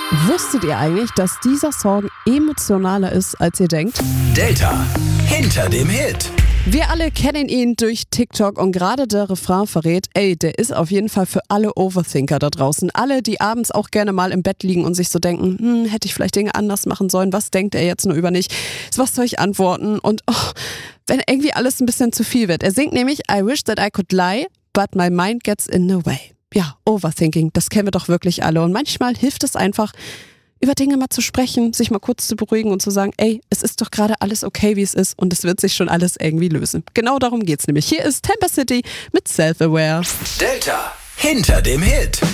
Wusstet ihr eigentlich, dass dieser Song emotionaler ist, als ihr denkt? Delta hinter dem Hit. Wir alle kennen ihn durch TikTok und gerade der Refrain verrät, der ist auf jeden Fall für alle Overthinker da draußen. Alle, die abends auch gerne mal im Bett liegen und sich so denken, hätte ich vielleicht Dinge anders machen sollen, was denkt er jetzt nur über mich? Was soll ich antworten? Und wenn irgendwie alles ein bisschen zu viel wird. Er singt nämlich, I wish that I could lie, but my mind gets in the way. Ja, Overthinking, das kennen wir doch wirklich alle. Und manchmal hilft es einfach, über Dinge mal zu sprechen, sich mal kurz zu beruhigen und zu sagen, es ist doch gerade alles okay, wie es ist und es wird sich schon alles irgendwie lösen. Genau darum geht's nämlich. Hier ist Temper City mit Self-Aware. Delta hinter dem Hit.